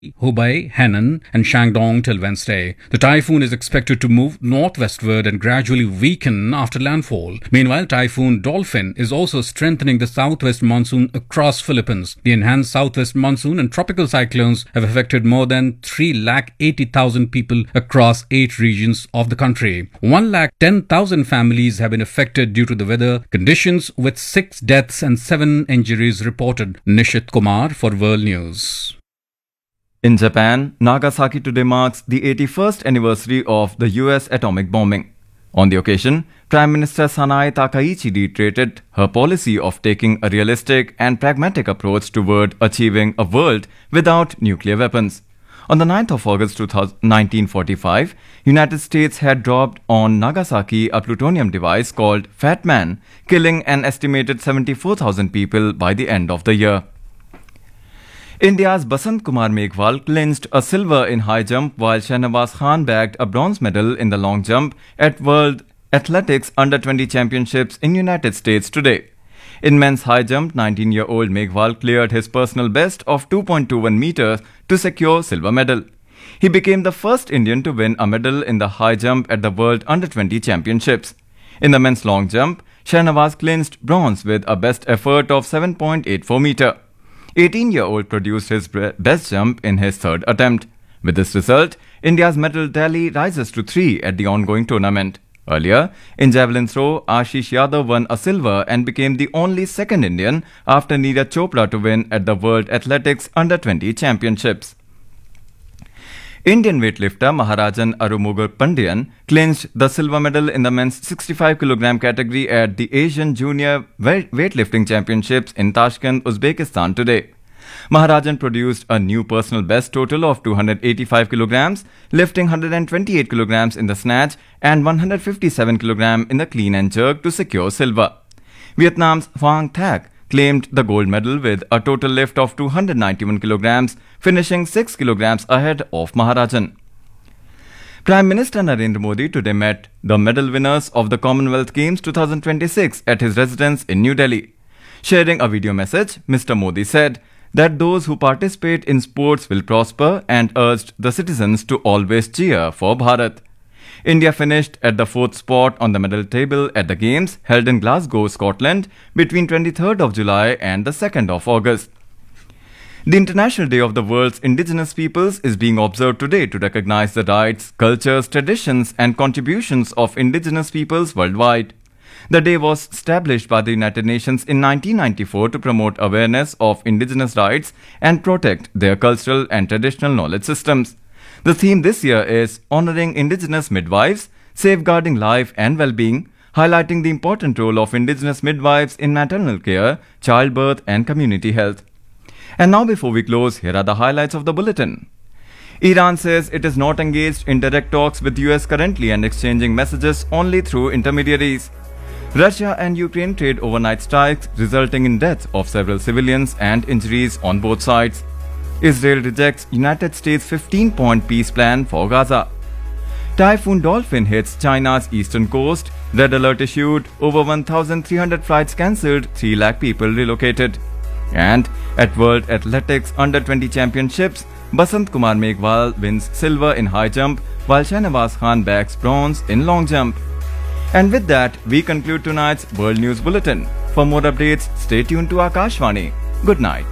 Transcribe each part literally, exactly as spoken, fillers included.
Hubei, Henan, and Shandong till Wednesday. The typhoon is expected to move northwestward and gradually weaken after landfall. Meanwhile, Typhoon Dolphin is also strengthening the southwest monsoon across Philippines. The enhanced southwest monsoon and tropical cyclones have affected more than three lakh eighty thousand people across eight regions of the country. one lakh ten thousand families have been affected due to the weather conditions, with six deaths and seven injuries reported. Nishit Kumar for World News. In Japan, Nagasaki today marks the eighty-first anniversary of the U S atomic bombing. On the occasion, Prime Minister Sanae Takaichi reiterated her policy of taking a realistic and pragmatic approach toward achieving a world without nuclear weapons. On the ninth of August nineteen forty-five, United States had dropped on Nagasaki a plutonium device called Fat Man, killing an estimated seventy-four thousand people by the end of the year. India's Basant Kumar Meghwal clinched a silver in high jump, while Shahnawaz Khan bagged a bronze medal in the long jump at World Athletics Under twenty Championships in United States today. In men's high jump, nineteen-year-old Meghwal cleared his personal best of two point two one meters to secure silver medal. He became the first Indian to win a medal in the high jump at the World Under twenty Championships. In the men's long jump, Shahnawaz clinched bronze with a best effort of seven point eight four meters. eighteen-year-old produced his best jump in his third attempt. With this result, India's medal tally rises to three at the ongoing tournament. Earlier, in javelin throw, Ashish Yadav won a silver and became the only second Indian after Neeraj Chopra to win at the World Athletics Under twenty Championships. Indian weightlifter Maharajan Arumugal Pandian clinched the silver medal in the men's sixty-five kilogram category at the Asian Junior Weightlifting Championships in Tashkent, Uzbekistan today. Maharajan produced a new personal best total of two hundred eighty-five kilograms, lifting one hundred twenty-eight kilograms in the snatch and one hundred fifty-seven kilograms in the clean and jerk to secure silver. Vietnam's Phang Thach claimed the gold medal with a total lift of two hundred ninety-one kilograms, finishing six kilograms ahead of Maharajan. Prime Minister Narendra Modi today met the medal winners of the Commonwealth Games twenty twenty-six at his residence in New Delhi. Sharing a video message, Mister Modi said that those who participate in sports will prosper and urged the citizens to always cheer for Bharat. India finished at the fourth spot on the medal table at the Games held in Glasgow, Scotland between twenty-third of July and the second of August. The International Day of the World's Indigenous Peoples is being observed today to recognize the rights, cultures, traditions and contributions of indigenous peoples worldwide. The day was established by the United Nations in nineteen ninety-four to promote awareness of indigenous rights and protect their cultural and traditional knowledge systems. The theme this year is Honoring Indigenous Midwives, Safeguarding Life and Well-being, highlighting the important role of indigenous midwives in maternal care, childbirth and community health. And now before we close, here are the highlights of the bulletin. Iran says it is not engaged in direct talks with U S currently and exchanging messages only through intermediaries. Russia and Ukraine trade overnight strikes, resulting in deaths of several civilians and injuries on both sides. Israel rejects United States fifteen-point peace plan for Gaza. Typhoon Dolphin hits China's eastern coast. Red alert issued. Over one thousand three hundred flights cancelled. three lakh people relocated. And at World Athletics Under twenty Championships, Basant Kumar Meghwal wins silver in high jump, while Shahnawaz Khan bags bronze in long jump. And with that, we conclude tonight's World News Bulletin. For more updates, stay tuned to Akashvani. Good night.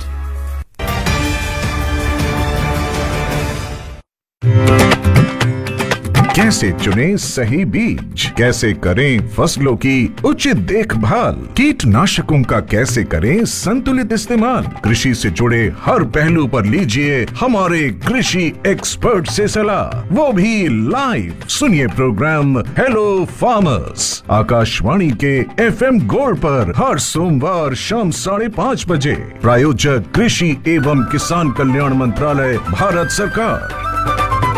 कैसे चुनें सही बीज, कैसे करें फसलों की उचित देखभाल, कीटनाशकों का कैसे करें संतुलित इस्तेमाल, कृषि से जुड़े हर पहलू पर लीजिए हमारे कृषि एक्सपर्ट से सलाह, वो भी लाइव। सुनिए प्रोग्राम हेलो फार्मर्स आकाशवाणी के एफएम गोल्ड पर हर सोमवार शाम साढ़े पाँच बजे। प्रायोजक कृषि एवं किसान कल्याण मंत्रालय, भारत सरकार।